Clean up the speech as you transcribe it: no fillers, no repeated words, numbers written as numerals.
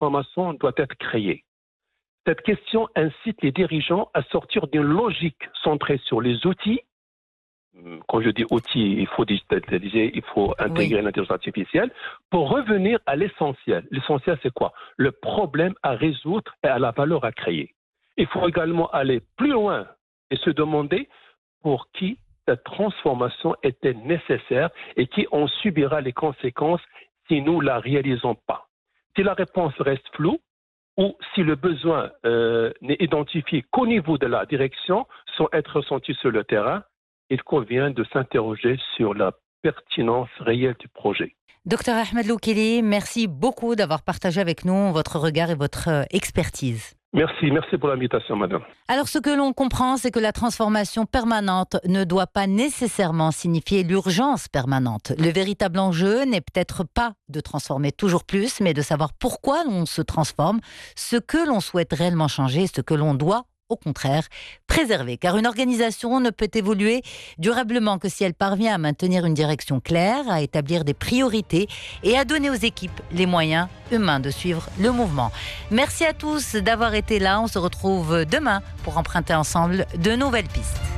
transformation doit être créée. Cette question incite les dirigeants à sortir d'une logique centrée sur les outils. Quand je dis outils, il faut digitaliser, il faut intégrer l'intelligence artificielle pour revenir à l'essentiel. L'essentiel, c'est quoi? Le problème à résoudre et à la valeur à créer. Il faut également aller plus loin et se demander pour qui cette transformation était nécessaire et qui en subira les conséquences si nous ne la réalisons pas. Si la réponse reste floue ou si le besoin n'est identifié qu'au niveau de la direction sans être ressenti sur le terrain, il convient de s'interroger sur la pertinence réelle du projet. Docteur Ahmed Loukili, merci beaucoup d'avoir partagé avec nous votre regard et votre expertise. Merci pour l'invitation, madame. Alors, ce que l'on comprend, c'est que la transformation permanente ne doit pas nécessairement signifier l'urgence permanente. Le véritable enjeu n'est peut-être pas de transformer toujours plus, mais de savoir pourquoi l'on se transforme, ce que l'on souhaite réellement changer, ce que l'on doit au contraire, préserver. Car une organisation ne peut évoluer durablement que si elle parvient à maintenir une direction claire, à établir des priorités et à donner aux équipes les moyens humains de suivre le mouvement. Merci à tous d'avoir été là. On se retrouve demain pour emprunter ensemble de nouvelles pistes.